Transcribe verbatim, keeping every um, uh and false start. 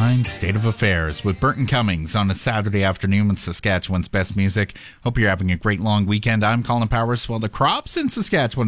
Fine State of Affairs with Burton Cummings on a Saturday afternoon with Saskatchewan's best music. Hope you're having a great long weekend. I'm Colin Powers. Well, the crops in Saskatchewan